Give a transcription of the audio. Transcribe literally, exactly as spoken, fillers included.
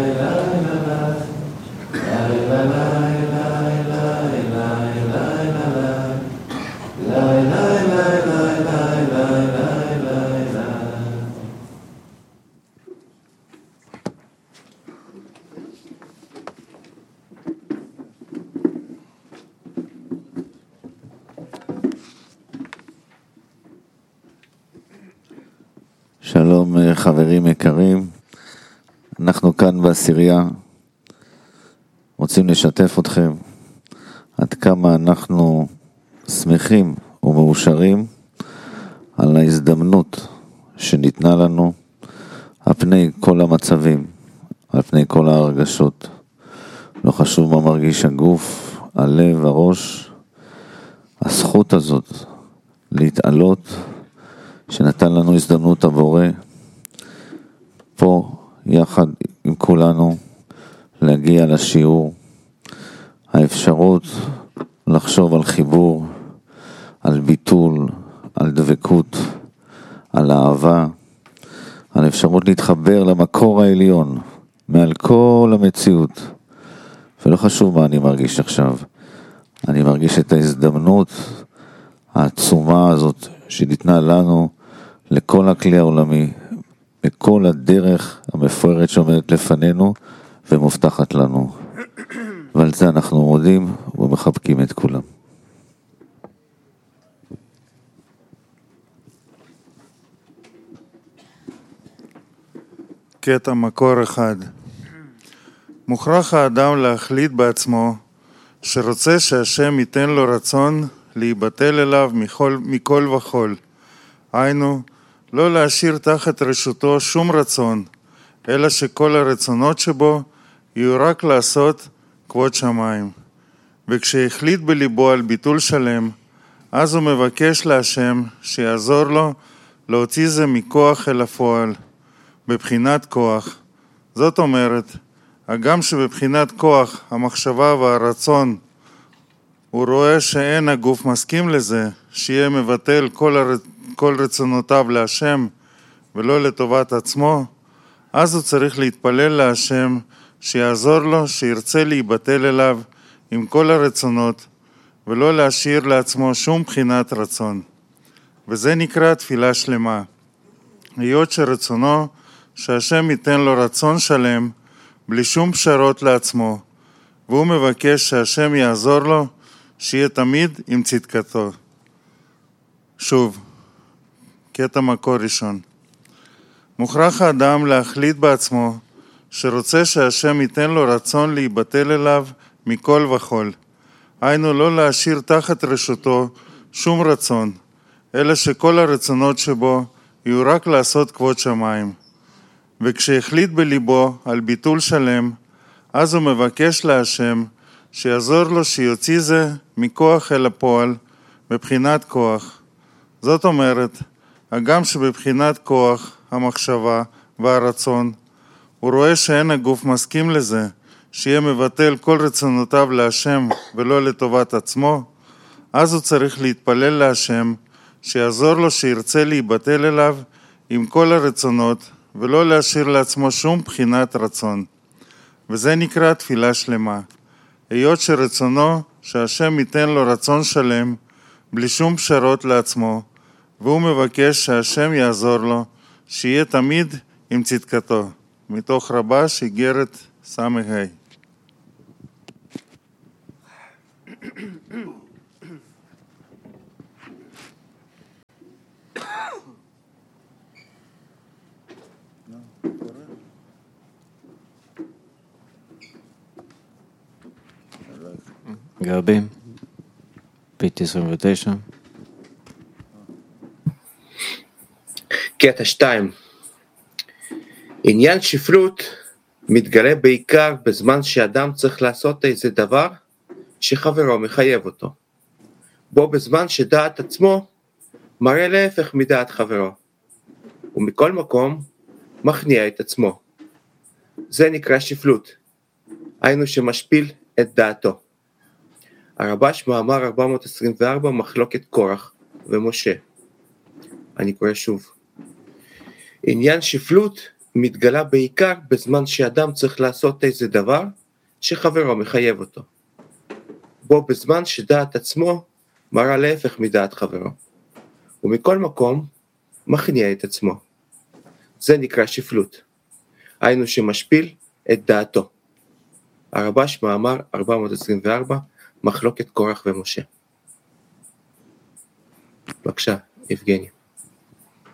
שלום חברים יקרים, אנחנו כאן בעשירייה, רוצים לשתף אתכם עד כמה אנחנו שמחים ומאושרים על ההזדמנות שניתנה לנו על פני כל המצבים, על פני כל ההרגשות. לא חשוב מה מרגיש הגוף, הלב, הראש, הזכות הזאת להתעלות, שנתן לנו הזדמנות הבורא, פה יחד עם כולנו להגיע לשיעור, האפשרות לחשוב על חיבור, על ביטול, על דבקות, על אהבה, על אפשרות להתחבר למקור העליון, מעל כל המציאות. ולא חשוב מה אני מרגיש עכשיו, אני מרגיש את ההזדמנות העצומה הזאת שניתנה לנו, לכל הכלי העולמי, בכל הדרך המפוארת שעומדת לפנינו ומובטחת לנו. ועל זה אנחנו מודים ומחבקים את כולם. קטע מקור אחד. מוכרח האדם להחליט בעצמו שרוצה שהשם ייתן לו רצון להיבטל אליו מכל, מכל וכל. היינו, לא להשאיר תחת רשותו שום רצון, אלא שכל הרצונות שבו יהיו רק לעשות כבוד שמיים. וכשהחליט בליבו על ביטול שלם, אז הוא מבקש להשם שיעזור לו להוציא זה מכוח אל הפועל, בבחינת כוח. זאת אומרת, הגם שבבחינת כוח, המחשבה והרצון, הוא רואה שאין הגוף מסכים לזה, שיהיה מבטל כל, הר... כל רצונותיו להשם ולא לטובת עצמו, אז הוא צריך להתפלל להשם שיעזור לו, שירצה להיבטל אליו עם כל הרצונות ולא להשאיר לעצמו שום בחינת רצון. וזה נקרא תפילה שלמה. היות שרצונו שהשם ייתן לו רצון שלם בלי שום פשרות לעצמו, והוא מבקש שהשם יעזור לו שיהיה תמיד עם צדקתו. שוב, קטע מקור ראשון. מוכרח האדם להחליט בעצמו שרוצה שהשם ייתן לו רצון להיבטל אליו מכל וכל. היינו, לא להשאיר תחת רשותו שום רצון, אלא שכל הרצונות שבו יהיו רק לעשות כבוד שמיים. וכשהחליט בליבו על ביטול שלם, אז הוא מבקש להשם שיעזור לו שיוציא זה מכוח אל הפועל בבחינת כוח. זאת אומרת, הגם שבבחינת כוח, המחשבה והרצון, הוא רואה שאין הגוף מסכים לזה, שיהיה מבטל כל רצונותיו להשם ולא לטובת עצמו, אז הוא צריך להתפלל להשם שיעזור לו שירצה להיבטל אליו עם כל הרצונות ולא להשאיר לעצמו שום בחינת רצון. וזה נקרא תפילה שלמה. היות שרצונו שהשם ייתן לו רצון שלם בלי שום פשרות לעצמו, והוא מבקש שהשם יעזור לו שיהיה תמיד עם צדקתו. מתוך רבש איגרת סמ"ה. גרבים, פית עשרים ותשע. קטע שתיים. עניין שפלות מתגלה בעיקר בזמן שאדם צריך לעשות איזה דבר שחברו מחייב אותו. בו בזמן שדעת עצמו מראה להפך מדעת חברו. ומכל מקום מכניע את עצמו. זה נקרא שפלות. היינו שמשפיל את דעתו. הרבש מאמר ארבע מאות עשרים וארבע מחלוקת קורח ומשה. אני קורא שוב. עניין שפלות מתגלה בעיקר בזמן שאדם צריך לעשות איזה דבר שחברו מחייב אותו. בו בזמן שדעת עצמו מראה להפך מדעת חברו. ומכל מקום מכניע את עצמו. זה נקרא שפלות. היינו שמשפיל את דעתו. הרב"ש מאמר ארבע מאות עשרים וארבע, מחלוקת קורח ומשה. בבקשה, יבגני.